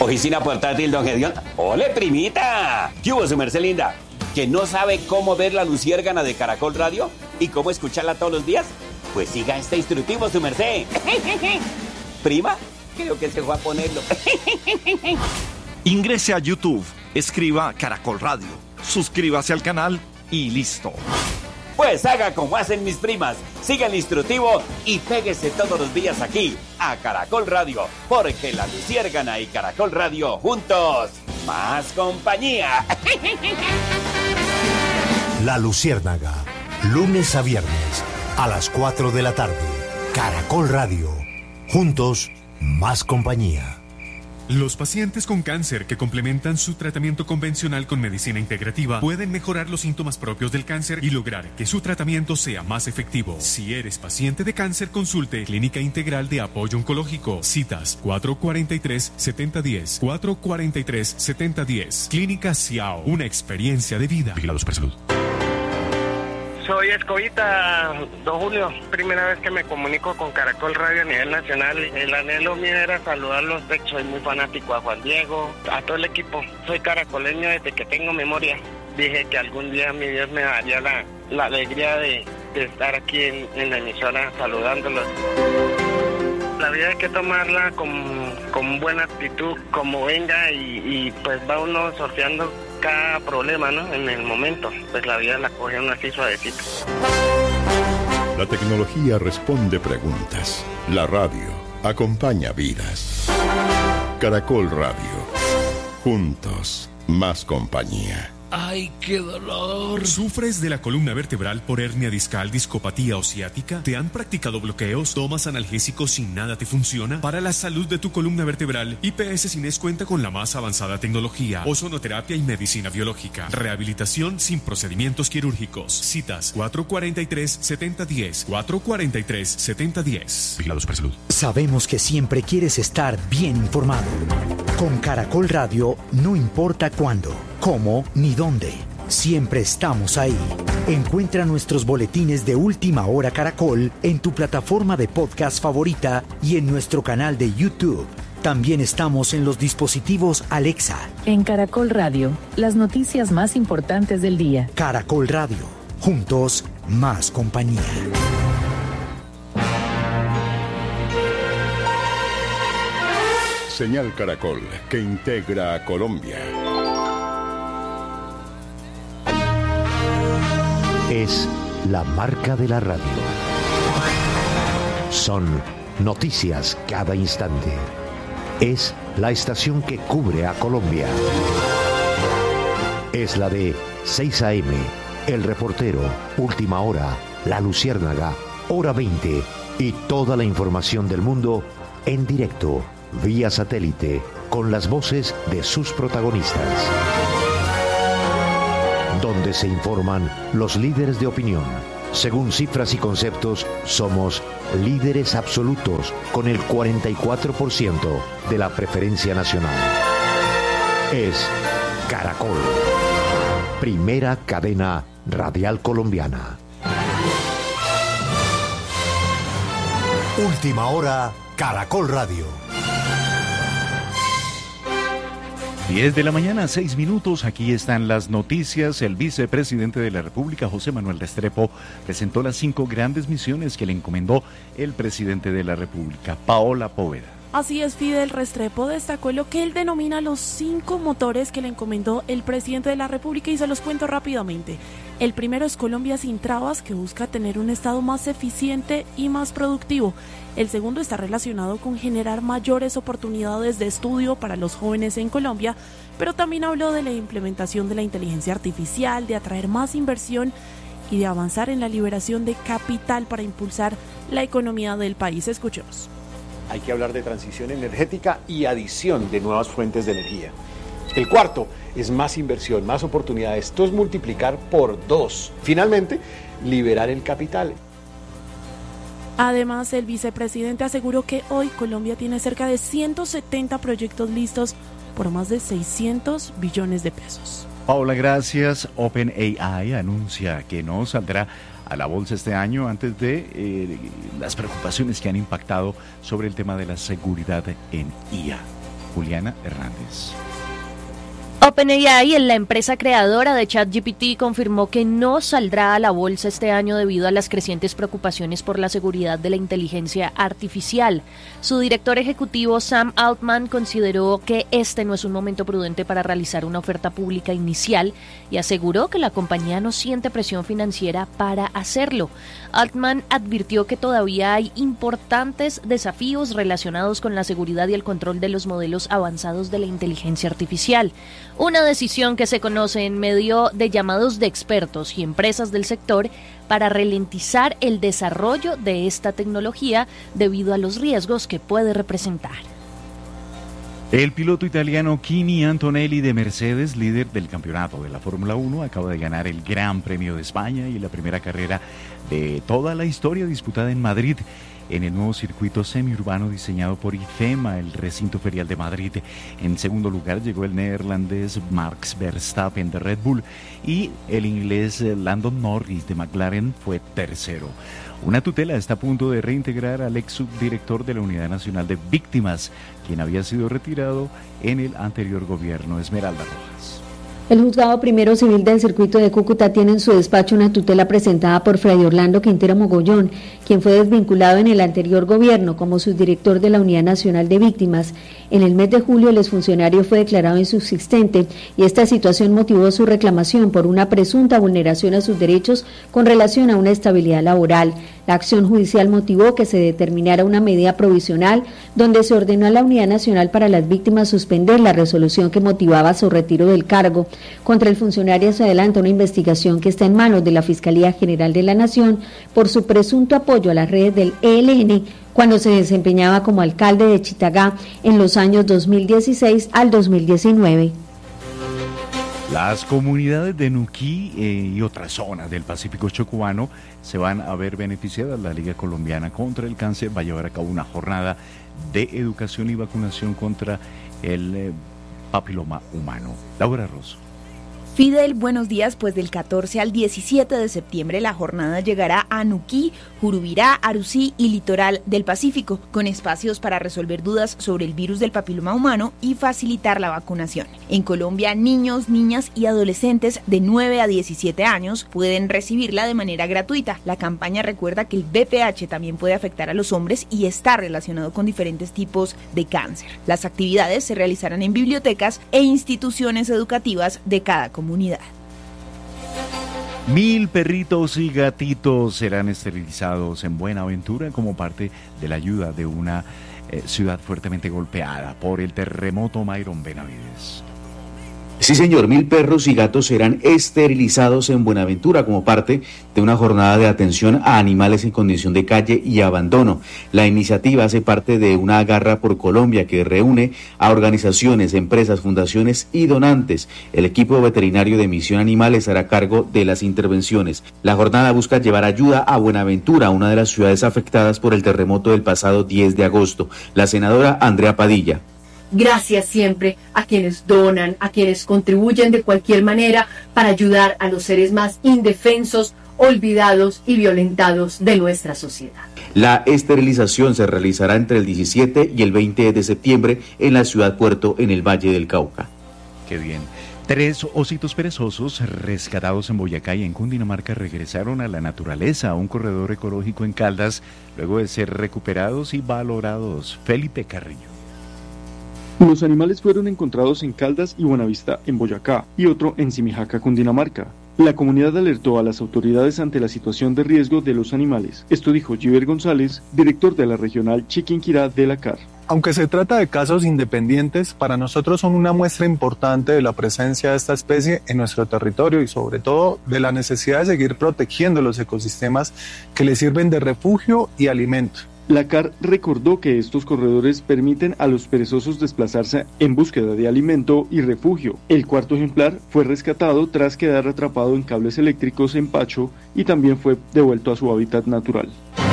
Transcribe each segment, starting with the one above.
Oficina portátil, don Gedión. ¡Ole, primita! ¿Qué hubo, su merced linda? ¿Que no sabe cómo ver la luciérgana de Caracol Radio y cómo escucharla todos los días? Pues siga este instructivo, su merced. Prima, creo que se fue a ponerlo. Ingrese a YouTube, escriba Caracol Radio, suscríbase al canal y listo. Pues haga como hacen mis primas, siga el instructivo y péguese todos los días aquí, a Caracol Radio, porque la luciérgana y Caracol Radio juntos, más compañía. La Luciérnaga, lunes a viernes, a las 4 de la tarde, Caracol Radio, juntos, más compañía. Los pacientes con cáncer que complementan su tratamiento convencional con medicina integrativa pueden mejorar los síntomas propios del cáncer y lograr que su tratamiento sea más efectivo. Si eres paciente de cáncer, consulte Clínica Integral de Apoyo Oncológico. Citas 443-7010, 443-7010. Clínica Ciao, una experiencia de vida. Vigilados por salud. Soy Escobita, don Julio. Primera vez que me comunico con Caracol Radio a nivel nacional. El anhelo mío era saludarlos. De hecho, soy muy fanático a Juan Diego, a todo el equipo. Soy caracoleño desde que tengo memoria. Dije que algún día mi Dios me daría la alegría de estar aquí en la emisora saludándolos. La vida hay que tomarla con buena actitud, como venga, y pues va uno sorteando cada problema, ¿no? En el momento, pues la vida la coge uno así suavecito. La tecnología responde preguntas. La radio acompaña vidas. Caracol Radio. Juntos, más compañía. ¡Ay, qué dolor! ¿Sufres de la columna vertebral por hernia discal, discopatía o ciática? ¿Te han practicado bloqueos? ¿Tomas analgésicos sin nada te funciona? Para la salud de tu columna vertebral, IPS Cines cuenta con la más avanzada tecnología, ozonoterapia y medicina biológica. Rehabilitación sin procedimientos quirúrgicos. Citas 443-7010, 443-7010. Vigilados por salud. Sabemos que siempre quieres estar bien informado. Con Caracol Radio, no importa cuándo, cómo ni dónde. Siempre estamos ahí. Encuentra nuestros boletines de Última Hora Caracol en tu plataforma de podcast favorita y en nuestro canal de YouTube. También estamos en los dispositivos Alexa. En Caracol Radio, las noticias más importantes del día. Caracol Radio, juntos, más compañía. Señal Caracol, que integra a Colombia. Es la marca de la radio. Son noticias cada instante. Es la estación que cubre a Colombia. Es la de 6 AM, El Reportero, Última Hora, La Luciérnaga, Hora 20 y toda la información del mundo en directo, vía satélite, con las voces de sus protagonistas. Donde se informan los líderes de opinión. Según cifras y conceptos, somos líderes absolutos con el 44% de la preferencia nacional. Es Caracol, primera cadena radial colombiana. Última Hora, Caracol Radio. 10 de la mañana, 6 minutos. Aquí están las noticias. El vicepresidente de la República, José Manuel Restrepo, presentó las 5 grandes misiones que le encomendó el presidente de la República, Paola Poveda. Así es, Fidel. Restrepo destacó lo que él denomina los 5 motores que le encomendó el presidente de la República y se los cuento rápidamente. El primero es Colombia sin trabas, que busca tener un Estado más eficiente y más productivo. El segundo está relacionado con generar mayores oportunidades de estudio para los jóvenes en Colombia, pero también habló de la implementación de la inteligencia artificial, de atraer más inversión y de avanzar en la liberación de capital para impulsar la economía del país. Escuchemos. Hay que hablar de transición energética y adición de nuevas fuentes de energía. El cuarto es más inversión, más oportunidades. Esto es multiplicar por 2. Finalmente, liberar el capital. Además, el vicepresidente aseguró que hoy Colombia tiene cerca de 170 proyectos listos por más de 600 billones de pesos. Paola, gracias. OpenAI anuncia que no saldrá a la bolsa este año antes de las preocupaciones que han impactado sobre el tema de la seguridad en IA. Juliana Hernández. OpenAI, la empresa creadora de ChatGPT, confirmó que no saldrá a la bolsa este año debido a las crecientes preocupaciones por la seguridad de la inteligencia artificial. Su director ejecutivo, Sam Altman, consideró que este no es un momento prudente para realizar una oferta pública inicial y aseguró que la compañía no siente presión financiera para hacerlo. Altman advirtió que todavía hay importantes desafíos relacionados con la seguridad y el control de los modelos avanzados de la inteligencia artificial. Una decisión que se conoce en medio de llamados de expertos y empresas del sector para ralentizar el desarrollo de esta tecnología debido a los riesgos que puede representar. El piloto italiano Kimi Antonelli de Mercedes, líder del campeonato de la Fórmula 1, acaba de ganar el Gran Premio de España y la primera carrera de toda la historia disputada en Madrid, en el nuevo circuito semiurbano diseñado por IFEMA, el recinto ferial de Madrid. En segundo lugar llegó el neerlandés Max Verstappen de Red Bull y el inglés Lando Norris de McLaren fue tercero. Una tutela está a punto de reintegrar al ex subdirector de la Unidad Nacional de Víctimas, quien había sido retirado en el anterior gobierno. Esmeralda Rojas. El Juzgado Primero Civil del Circuito de Cúcuta tiene en su despacho una tutela presentada por Fray Orlando Quintero Mogollón, quien fue desvinculado en el anterior gobierno como subdirector de la Unidad Nacional de Víctimas. En el mes de julio el exfuncionario fue declarado insubsistente y esta situación motivó su reclamación por una presunta vulneración a sus derechos con relación a una estabilidad laboral. La acción judicial motivó que se determinara una medida provisional donde se ordenó a la Unidad Nacional para las Víctimas suspender la resolución que motivaba su retiro del cargo. Contra el funcionario se adelanta una investigación que está en manos de la Fiscalía General de la Nación por su presunto apoyo a las redes del ELN cuando se desempeñaba como alcalde de Chitagá en los años 2016 al 2019. Las comunidades de Nuquí y otras zonas del Pacífico chocobano se van a ver beneficiadas. La Liga Colombiana contra el Cáncer va a llevar a cabo una jornada de educación y vacunación contra el papiloma humano. Laura Rosso. Fidel, buenos días. Pues del 14 al 17 de septiembre la jornada llegará a Nuquí, Jurubirá, Arusí y Litoral del Pacífico, con espacios para resolver dudas sobre el virus del papiloma humano y facilitar la vacunación. En Colombia, niños, niñas y adolescentes de 9 a 17 años pueden recibirla de manera gratuita. La campaña recuerda que el VPH también puede afectar a los hombres y está relacionado con diferentes tipos de cáncer. Las actividades se realizarán en bibliotecas e instituciones educativas de cada comunidad. 1000 perritos y gatitos serán esterilizados en Buenaventura como parte de la ayuda de una ciudad fuertemente golpeada por el terremoto. Mayron Benavides. Sí, señor, 1000 perros y gatos serán esterilizados en Buenaventura como parte de una jornada de atención a animales en condición de calle y abandono. La iniciativa hace parte de una garra por Colombia que reúne a organizaciones, empresas, fundaciones y donantes. El equipo veterinario de Misión Animales hará cargo de las intervenciones. La jornada busca llevar ayuda a Buenaventura, una de las ciudades afectadas por el terremoto del pasado 10 de agosto. La senadora Andrea Padilla. Gracias siempre a quienes donan, a quienes contribuyen de cualquier manera para ayudar a los seres más indefensos, olvidados y violentados de nuestra sociedad. La esterilización se realizará entre el 17 y el 20 de septiembre en la ciudad puerto en el Valle del Cauca. Qué bien. 3 ositos perezosos rescatados en Boyacá y en Cundinamarca regresaron a la naturaleza, a un corredor ecológico en Caldas, luego de ser recuperados y valorados. Felipe Carrillo. Los animales fueron encontrados en Caldas y Buenavista, en Boyacá, y otro en Simijaca, Cundinamarca. La comunidad alertó a las autoridades ante la situación de riesgo de los animales. Esto dijo Giver González, director de la regional Chiquinquirá de la CAR. Aunque se trata de casos independientes, para nosotros son una muestra importante de la presencia de esta especie en nuestro territorio y sobre todo de la necesidad de seguir protegiendo los ecosistemas que les sirven de refugio y alimento. La CAR recordó que estos corredores permiten a los perezosos desplazarse en búsqueda de alimento y refugio. El cuarto ejemplar fue rescatado tras quedar atrapado en cables eléctricos en Pacho y también fue devuelto a su hábitat natural.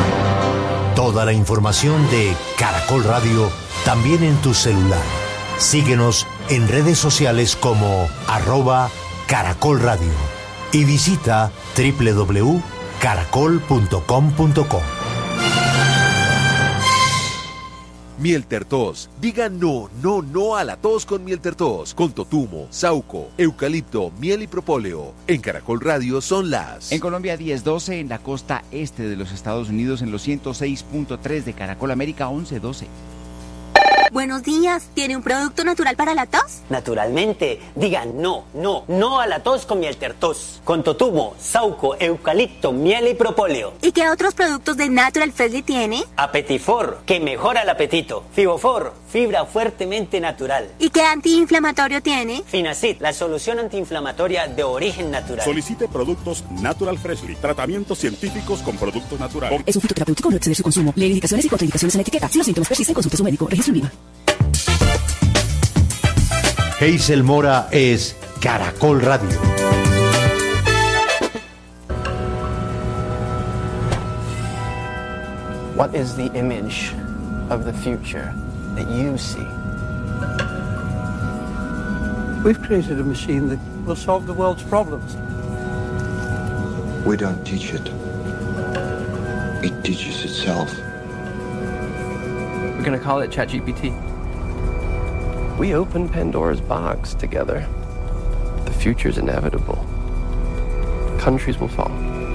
Toda la información de Caracol Radio también en tu celular. Síguenos en redes sociales como @Caracol Radio y visita www.caracol.com.co. Mieltertos. Diga no, no, no a la tos con Mieltertos. Con totumo, sauco, eucalipto, miel y propóleo. En Caracol Radio son las... En Colombia 10:12, en la costa este de los Estados Unidos en los 106.3 de Caracol América 11:12. Buenos días, ¿tiene un producto natural para la tos? Naturalmente, digan no, no, no a la tos con Mieltertos. Con totumo, sauco, eucalipto, miel y propóleo. ¿Y qué otros productos de Natural Freshly tiene? Apetifor, que mejora el apetito. Fibofor, fibra fuertemente natural. ¿Y qué antiinflamatorio tiene? Finacid, la solución antiinflamatoria de origen natural. Solicite productos Natural Freshly, tratamientos científicos con productos naturales. Es un fitoterapéutico, no exceder su consumo. Lee indicaciones y contraindicaciones en la etiqueta. Si los síntomas persisten, consulte a su médico. Registro INVIMA. Hazel Mora es Caracol Radio. What is the image of the future that you see? We've created a machine that will solve the world's problems. We don't teach it. It teaches itself. We're going to call it ChatGPT. We open Pandora's box together. The future's inevitable. Countries will fall.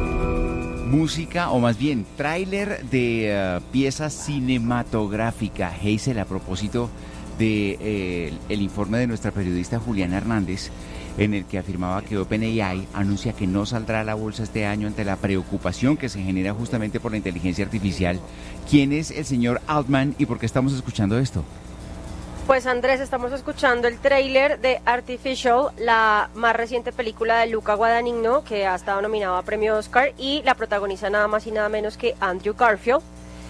Música, o más bien, tráiler de pieza cinematográfica. Hazel, a propósito de el informe de nuestra periodista Juliana Hernández, en el que afirmaba que OpenAI anuncia que no saldrá a la bolsa este año ante la preocupación que se genera justamente por la inteligencia artificial. ¿Quién es el señor Altman y por qué estamos escuchando esto? Pues Andrés, estamos escuchando el tráiler de Artificial, la más reciente película de Luca Guadagnino, que ha estado nominado a premio Oscar, y la protagoniza nada más y nada menos que Andrew Garfield.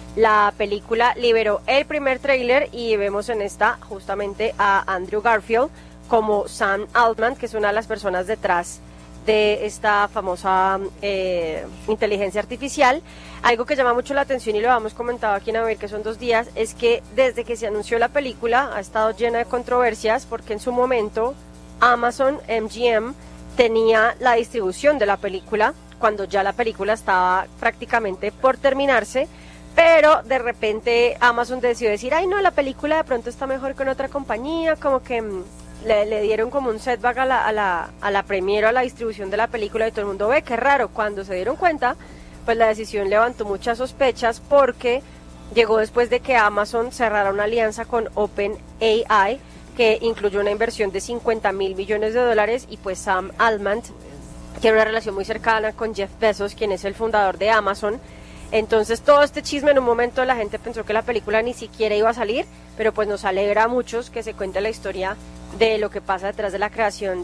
La película liberó el primer tráiler y vemos en esta justamente a Andrew Garfield como Sam Altman, que es una de las personas detrás de esta famosa inteligencia artificial. Algo que llama mucho la atención y lo habíamos comentado aquí en Abrir, que son 2 días, es que desde que se anunció la película ha estado llena de controversias, porque en su momento Amazon MGM tenía la distribución de la película cuando ya la película estaba prácticamente por terminarse, pero de repente Amazon decidió decir, ay no, la película de pronto está mejor con otra compañía, como que le dieron como un setback a la premiere, a la distribución de la película, y todo el mundo ve, qué raro. Cuando se dieron cuenta, pues la decisión levantó muchas sospechas, porque llegó después de que Amazon cerrara una alianza con OpenAI, que incluyó una inversión de $50 mil millones, y pues Sam Altman tiene una relación muy cercana con Jeff Bezos, quien es el fundador de Amazon. Entonces todo este chisme, en un momento la gente pensó que la película ni siquiera iba a salir, pero pues nos alegra a muchos que se cuente la historia de lo que pasa detrás de la creación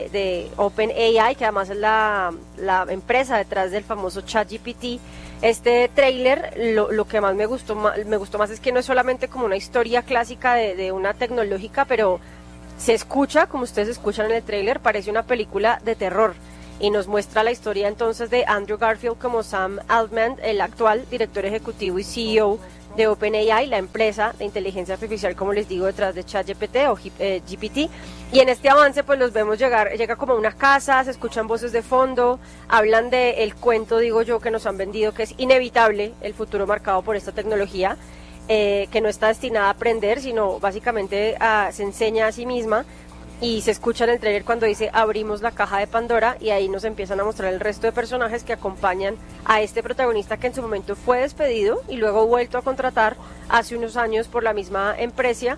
de OpenAI, que además es la empresa detrás del famoso ChatGPT. Este tráiler, lo que más me gustó más es que no es solamente como una historia clásica de una tecnológica, pero se escucha, como ustedes escuchan en el tráiler, parece una película de terror. Y nos muestra la historia entonces de Andrew Garfield como Sam Altman, el actual director ejecutivo y CEO de OpenAI, la empresa de inteligencia artificial, como les digo, detrás de ChatGPT o GPT. Y en este avance pues los vemos llega como a una casa, se escuchan voces de fondo, hablan del cuento, digo yo, que nos han vendido, que es inevitable el futuro marcado por esta tecnología, que no está destinada a aprender, sino básicamente se enseña a sí misma. Y se escucha en el tráiler cuando dice abrimos la caja de Pandora, y ahí nos empiezan a mostrar el resto de personajes que acompañan a este protagonista, que en su momento fue despedido y luego vuelto a contratar hace unos años por la misma empresa.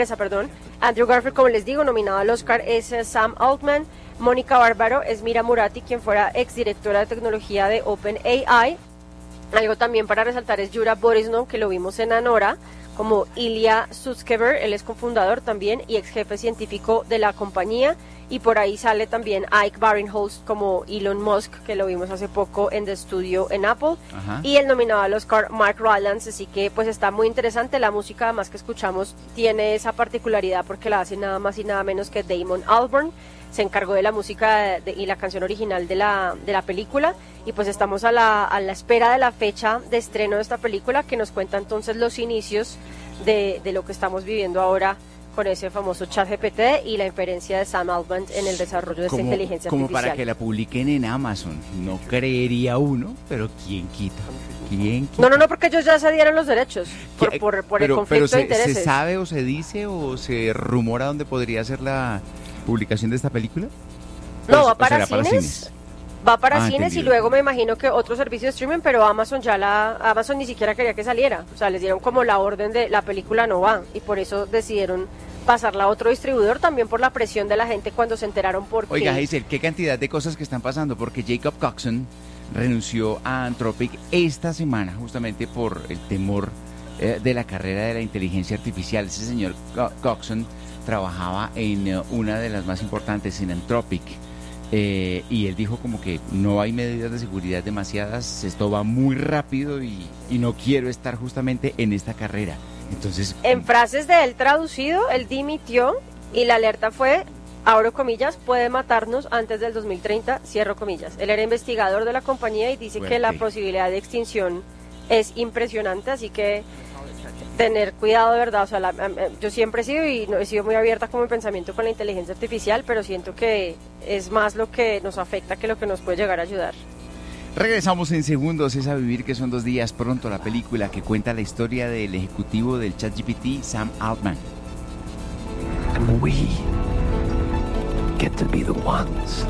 Andrew Garfield, como les digo, nominado al Oscar, es Sam Altman. Mónica Bárbaro es Mira Murati, quien fuera exdirectora de tecnología de OpenAI. Algo también para resaltar es Yura Borisov, que lo vimos en Anora, como Ilya Sutskever, él es cofundador también y ex jefe científico de la compañía, y por ahí sale también Ike Barinholtz como Elon Musk, que lo vimos hace poco en The Studio en Apple. Ajá. Y el nominado al Oscar, Mark Rylance, así que pues está muy interesante. La música además que escuchamos tiene esa particularidad porque la hace nada más y nada menos que Damon Albarn. Se encargó de la música y la canción original de la película, y pues estamos a la espera de la fecha de estreno de esta película, que nos cuenta entonces los inicios de lo que estamos viviendo ahora con ese famoso ChatGPT y la inferencia de Sam Altman en el desarrollo de esta inteligencia como artificial. Para que la publiquen en Amazon. No creería uno, pero ¿quién quita? ¿Quién quita? No, porque ellos ya se dieron los derechos por el conflicto de intereses. ¿Se sabe o se dice o se rumora dónde podría ser la publicación de esta película? No, va para cines. Va para cines entendido. Y luego me imagino que otro servicio de streaming, pero Amazon ni siquiera quería que saliera. O sea, les dieron como la orden de la película no va y por eso decidieron pasarla a otro distribuidor, también por la presión de la gente cuando se enteraron por qué. Oiga, Hazel, qué cantidad de cosas que están pasando, porque Jacob Coxon renunció a Anthropic esta semana justamente por el temor de la carrera de la inteligencia artificial. Ese señor Coxon trabajaba en una de las más importantes, en Anthropic. Y él dijo como que no hay medidas de seguridad demasiadas, esto va muy rápido y no quiero estar justamente en esta carrera. Entonces, en frases de él traducido, él dimitió y la alerta fue, abro comillas, puede matarnos antes del 2030, cierro comillas. Él era investigador de la compañía y dice que la posibilidad de extinción es impresionante, así que tener cuidado de verdad. O sea, yo siempre he sido muy abierta como en pensamiento con la inteligencia artificial, pero siento que es más lo que nos afecta que lo que nos puede llegar a ayudar. Regresamos en segundos, es A Vivir, que son 2 días pronto, la película que cuenta la historia del ejecutivo del ChatGPT, Sam Altman. And we get to be the ones.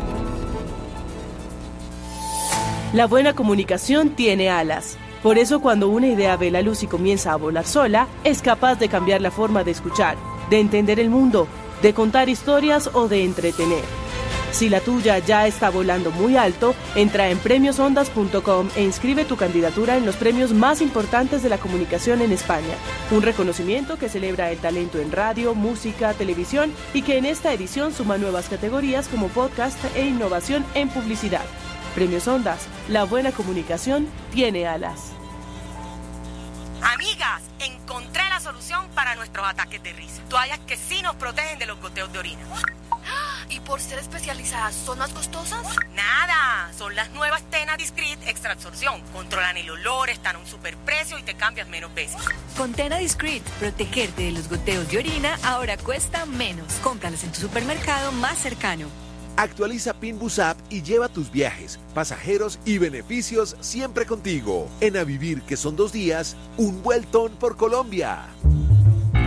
La buena comunicación tiene alas. Por eso cuando una idea ve la luz y comienza a volar sola, es capaz de cambiar la forma de escuchar, de entender el mundo, de contar historias o de entretener. Si la tuya ya está volando muy alto, entra en premiosondas.com e inscribe tu candidatura en los premios más importantes de la comunicación en España. Un reconocimiento que celebra el talento en radio, música, televisión y que en esta edición suma nuevas categorías como podcast e innovación en publicidad. Premios Ondas, la buena comunicación tiene alas. Amigas, encontré la solución para nuestros ataques de risa. Toallas que sí nos protegen de los goteos de orina. ¿Y por ser especializadas son más costosas? Nada, son las nuevas Tena Discreet Extra Absorción. Controlan el olor, están a un superprecio y te cambias menos veces. Con Tena Discreet, protegerte de los goteos de orina ahora cuesta menos. Cómpralas en tu supermercado más cercano. Actualiza Pinbus App y lleva tus viajes, pasajeros y beneficios siempre contigo. En A Vivir, que son 2 días, un vueltón por Colombia.